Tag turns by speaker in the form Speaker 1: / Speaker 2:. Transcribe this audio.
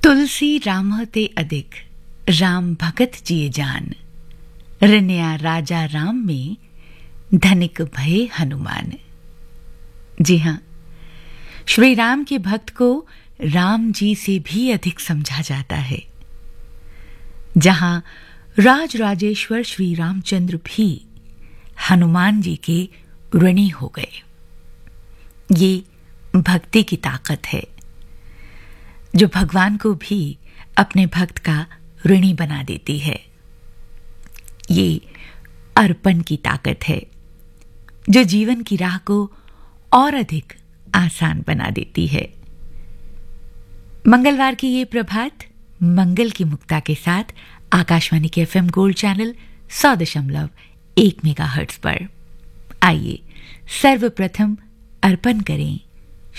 Speaker 1: तुलसी राम ते अधिक राम भगत जिए जान, रन्या राजा राम में धनिक भये हनुमान। जी हां, श्री राम के भक्त को राम जी से भी अधिक समझा जाता है। जहां राज राजेश्वर श्री रामचंद्र भी हनुमान जी के ऋणी हो गए। ये भक्ति की ताकत है जो भगवान को भी अपने भक्त का ऋणी बना देती है। ये अर्पण की ताकत है जो जीवन की राह को और अधिक आसान बना देती है। मंगलवार की ये प्रभात मंगल की मुक्ता के साथ आकाशवाणी के एफएम गोल्ड चैनल 100.1 मेगाहर्ट्ज पर। आइए सर्वप्रथम अर्पण करें